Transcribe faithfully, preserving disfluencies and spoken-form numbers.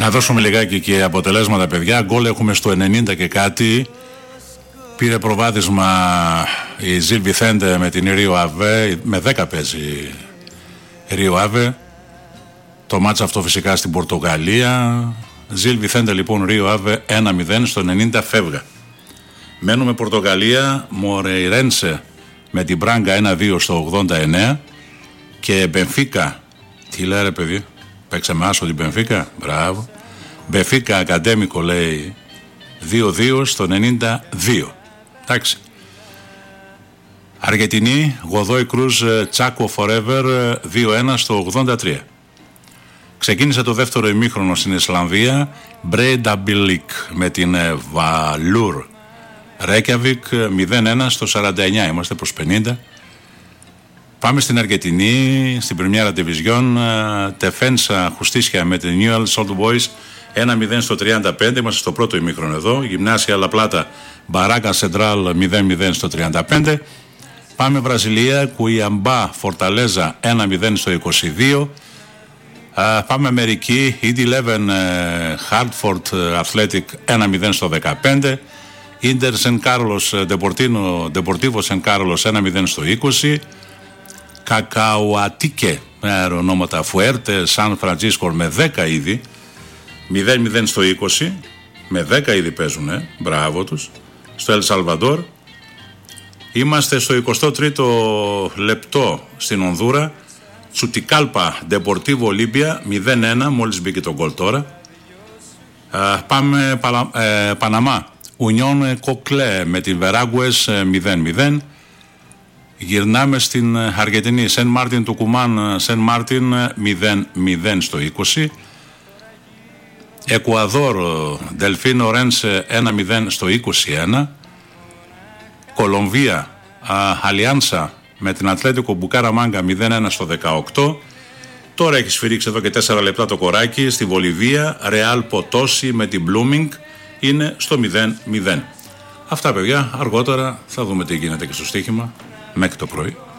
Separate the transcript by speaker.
Speaker 1: Να δώσουμε λιγάκι και αποτελέσματα, παιδιά. Γκολ έχουμε στο ενενήντα και κάτι. Πήρε προβάδισμα η Ζιλ Βιθέντε με την Ρίο Αβέ. Με δέκα παίζει Ρίο Αβέ. Το μάτς αυτό φυσικά στην Πορτογαλία. Ζιλ Βιθέντε λοιπόν Ρίο Αβέ ένα μηδέν στο ενενήντα φεύγα. Μένουμε Πορτογαλία. Μορεϊρένσε με την Μπράγκα ένα δύο στο ογδόντα εννέα. Και Μπενφίκα. Τι λέει ρε παιδί, παίξαμε άσο την Μπενφίκα. Μπράβο. Μπενφίκα Ακαντέμικο λέει δύο δύο στο ενενήντα δύο. Εντάξει. Αργεντινή Γοδόι Κρούζ Τσάκο Forever δύο ένα στο ογδόντα τρία. Ξεκίνησε το δεύτερο ημίχρονο στην Ισλανδία. Μπρέιντα Μπιλίκ με την Βαλούρ Ρέκιαβικ μηδέν ένα στο σαράντα εννέα. Είμαστε προς πενήντα. Πάμε στην Αργεντινή, στην Πριμιέρα Division. Τεφένσα Χουστίσια με την Newell's Old Boys ένα μηδέν στο τριάντα πέντε. Είμαστε στο πρώτο ημίχρονο εδώ. Γυμνάσια Λαπλάτα Μπαράκα Σεντράλ μηδέν μηδέν στο τριάντα πέντε. Πάμε Βραζιλία, Κουιαμπά Φορταλέζα ένα μηδέν στο είκοσι δύο. Uh, πάμε Αμερική, Indy Eleven Hartford Athletic ένα μηδέν στο δεκαπέντε. Inter San Carlos Deportivo San Carlos ένα μηδέν στο είκοσι. Κακαουατίκε με αερονόματα Φουέρτε Σαν Φραντζίσκο με δέκα ήδη μηδέν μηδέν στο είκοσι. Με δέκα ήδη παίζουν, ε. Μπράβο τους. Στο Ελ Σαλβαντόρ. Είμαστε στο εικοστό τρίτο λεπτό στην Ονδούρα. Τσουτικάλπα Ντεπορτίβο Ολύμπια μηδέν ένα, μόλις μπήκε το γκολ τώρα. Α, πάμε Παλα, ε, Παναμά Ουνιόν Κοκλέ με την Βεράγουες μηδέν μηδέν. Γυρνάμε στην Αργεντινή, Σεν Μάρτιν του Κουμάν Σεν Μάρτιν μηδέν μηδέν στο είκοσι. Εκουαδόρ Δελφίνο Ρένσε ένα μηδέν στο είκοσι ένα. Κολομβία Αλιάνσα με την Ατλέτικο Μπουκάραμάγκα μηδέν ένα στο δεκαοκτώ. Τώρα έχει σφυρίξει εδώ και τέσσερα λεπτά το κοράκι. Στη Βολιβία Ρεάλ Ποτόσι με την Blooming είναι στο μηδέν μηδέν. Αυτά παιδιά, αργότερα θα δούμε τι γίνεται και στο στοίχημα. Μέχρι το πρωί.